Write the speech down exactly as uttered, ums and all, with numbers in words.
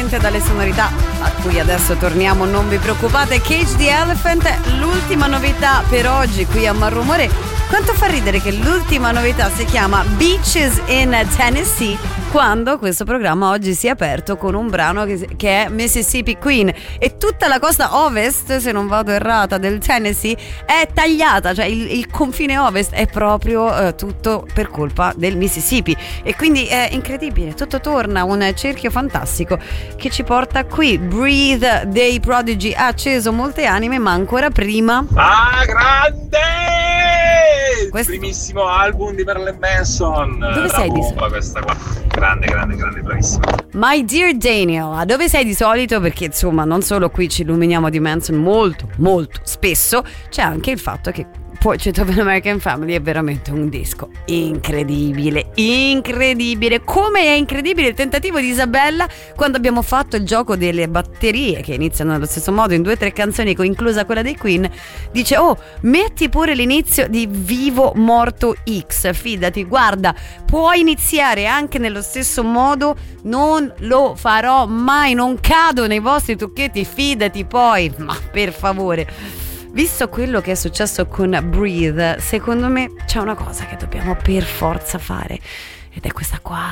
direttamente dalle sonorità a cui adesso torniamo, non vi preoccupate. Cage the Elephant, l'ultima novità per oggi qui a Malrumore. Quanto fa ridere che l'ultima novità si chiama Beaches in Tennessee, quando questo programma oggi si è aperto con un brano che, che è Mississippi Queen, e tutta la costa ovest, se non vado errata, del Tennessee è tagliata, cioè il, il confine ovest è proprio eh, tutto per colpa del Mississippi, e quindi è incredibile, tutto torna, un cerchio fantastico che ci porta qui. Breathe dei Prodigy ha acceso molte anime, ma ancora prima ah grande questo... primissimo album di Marilyn Manson. Dove sei di solito? Questa qua grande grande grande bravissima. My dear Daniel, dove sei di solito? Perché insomma non solo qui ci illuminiamo di Manson molto molto spesso, c'è anche il fatto che Portrait of an American Family è veramente un disco incredibile, incredibile. Come è incredibile il tentativo di Isabella quando abbiamo fatto il gioco delle batterie che iniziano allo stesso modo in due o tre canzoni, inclusa quella dei Queen. Dice: oh, metti pure l'inizio di Vivo Morto X, fidati, guarda, puoi iniziare anche nello stesso modo. Non lo farò mai, non cado nei vostri trucchetti, fidati. Poi, ma per favore, visto quello che è successo con Breathe, secondo me c'è una cosa che dobbiamo per forza fare, ed è questa qua.